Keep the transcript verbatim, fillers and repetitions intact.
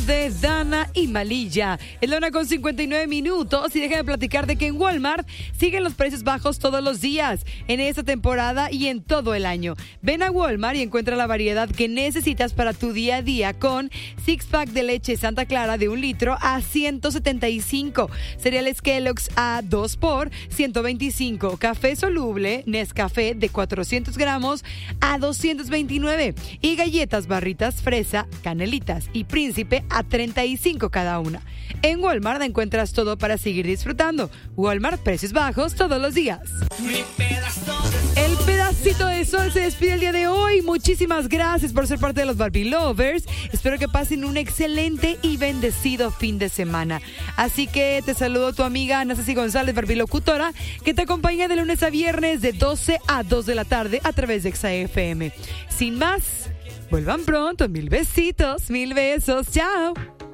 de Dana y Malilla. Es la una con cincuenta y nueve minutos y déjame platicar de que en Walmart siguen los precios bajos todos los días, en esta temporada y en todo el año. Ven a Walmart y encuentra la variedad que necesitas para tu día a día con six pack de leche Santa Clara de un litro a ciento setenta y cinco, cereales Kellogg's a dos por ciento veinticinco, café soluble Nescafé de cuatrocientos gramos a doscientos veintinueve y galletas barritas fresa, canelitas y príncipe a treinta y cinco cada una. En Walmart encuentras todo para seguir disfrutando. Walmart, precios bajos todos los días. El pedacito de sol se despide el día de hoy. Muchísimas gracias por ser parte de los Barbie Lovers. Espero que pasen un excelente y bendecido fin de semana. Así que te saludo tu amiga Ana Ceci González, Barbie Locutora, que te acompaña de lunes a viernes de doce a dos de la tarde a través de Exa F M. Sin más, vuelvan pronto. Mil besitos, mil besos. Chao.